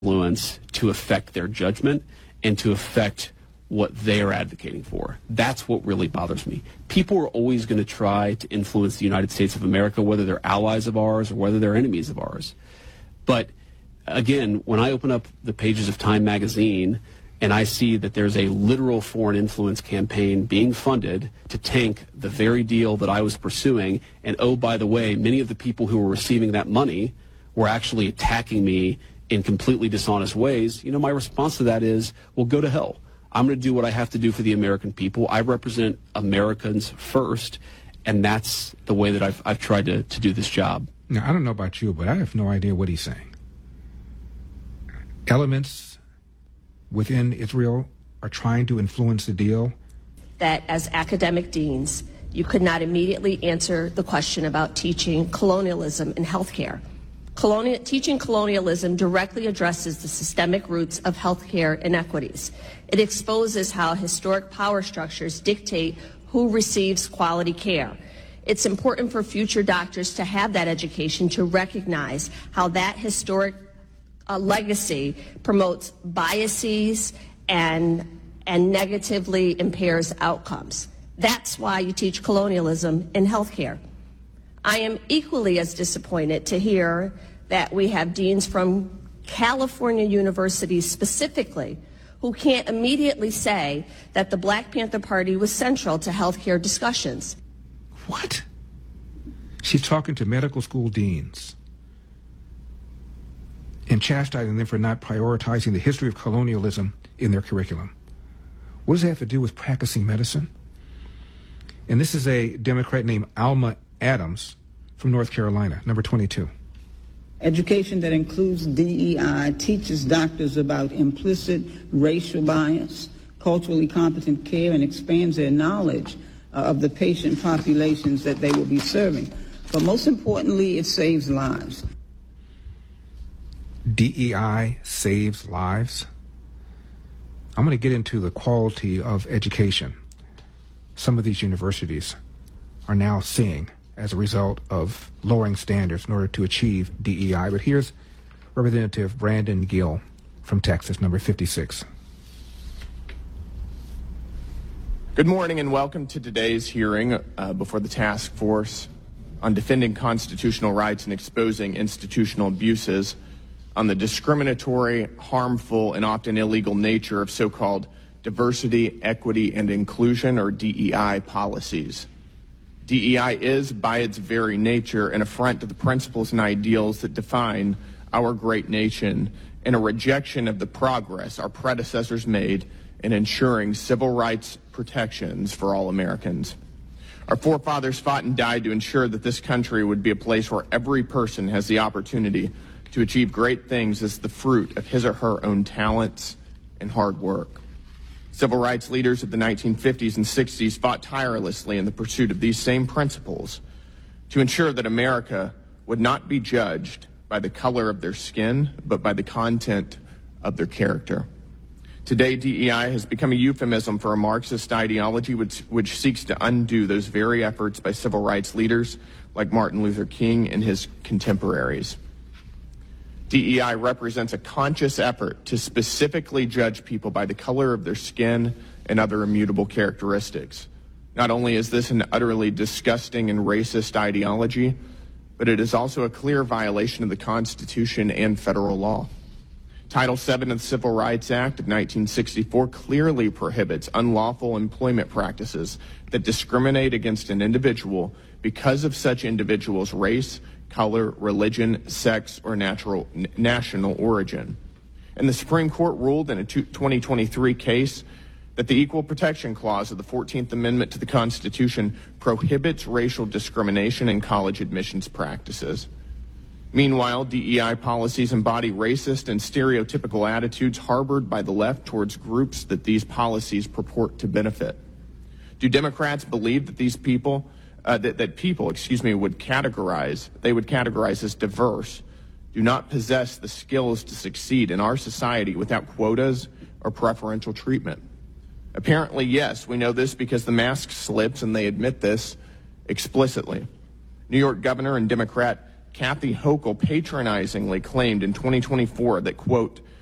influence to affect their judgment and to affect what they're advocating for. That's what really bothers me. People are always going to try to influence the United States of America, whether they're allies of ours or whether they're enemies of ours. But again, when I open up the pages of Time magazine and I see that there's a literal foreign influence campaign being funded to tank the very deal that I was pursuing, and oh, by the way, many of the people who were receiving that money were actually attacking me in completely dishonest ways, my response to that is, well, go to hell. I'm going to do what I have to do for the American people. I represent Americans first, and that's the way that I've tried to do this job. Now, I don't know about you, but I have no idea what he's saying. Elements within Israel are trying to influence the deal. That as academic deans, you could not immediately answer the question about teaching colonialism in healthcare. Teaching colonialism directly addresses the systemic roots of healthcare inequities. It exposes how historic power structures dictate who receives quality care. It's important for future doctors to have that education to recognize how that historic legacy promotes biases and negatively impairs outcomes. That's why you teach colonialism in healthcare. I am equally as disappointed to hear that we have deans from California universities specifically who can't immediately say that the Black Panther Party was central to healthcare discussions. What? She's talking to medical school deans and chastising them for not prioritizing the history of colonialism in their curriculum. What does that have to do with practicing medicine? And this is a Democrat named Alma Adams from North Carolina, number 22. Education that includes DEI teaches doctors about implicit racial bias, culturally competent care, and expands their knowledge of the patient populations that they will be serving. But most importantly, it saves lives. DEI saves lives? I'm going to get into the quality of education some of these universities are now seeing as a result of lowering standards in order to achieve DEI. But here's Representative Brandon Gill from Texas, number 56. Good morning and welcome to today's hearing before the Task Force on Defending Constitutional Rights and Exposing Institutional Abuses on the discriminatory, harmful, and often illegal nature of so-called diversity, equity, and inclusion, or DEI policies. DEI is, by its very nature, an affront to the principles and ideals that define our great nation and a rejection of the progress our predecessors made in ensuring civil rights protections for all Americans. Our forefathers fought and died to ensure that this country would be a place where every person has the opportunity to achieve great things as the fruit of his or her own talents and hard work. Civil rights leaders of the 1950s and 60s fought tirelessly in the pursuit of these same principles to ensure that America would not be judged by the color of their skin, but by the content of their character. Today, DEI has become a euphemism for a Marxist ideology which seeks to undo those very efforts by civil rights leaders like Martin Luther King and his contemporaries. DEI represents a conscious effort to specifically judge people by the color of their skin and other immutable characteristics. Not only is this an utterly disgusting and racist ideology, but it is also a clear violation of the Constitution and federal law. Title VII of the Civil Rights Act of 1964 clearly prohibits unlawful employment practices that discriminate against an individual because of such individual's race, color, religion, sex, or national origin. And the Supreme Court ruled in a 2023 case that the Equal Protection Clause of the 14th Amendment to the Constitution prohibits racial discrimination in college admissions practices. Meanwhile, DEI policies embody racist and stereotypical attitudes harbored by the left towards groups that these policies purport to benefit. Do Democrats believe that these people that people would categorize as diverse, do not possess the skills to succeed in our society without quotas or preferential treatment? Apparently, yes, we know this because the mask slips and they admit this explicitly. New York Governor and Democrat Kathy Hochul patronizingly claimed in 2024 that, quote,